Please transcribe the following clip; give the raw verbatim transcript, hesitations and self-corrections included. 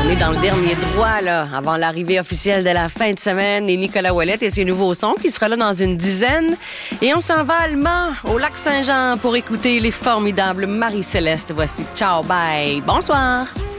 On est dans le dernier droit, là, avant l'arrivée officielle de la fin de semaine. Et Nicolas Ouellet et ses nouveaux sons qui sera là dans une dizaine. Et on s'en va allemand, au Lac-Saint-Jean, pour écouter les formidables Marie-Céleste. Voici Ciao, bye, bonsoir.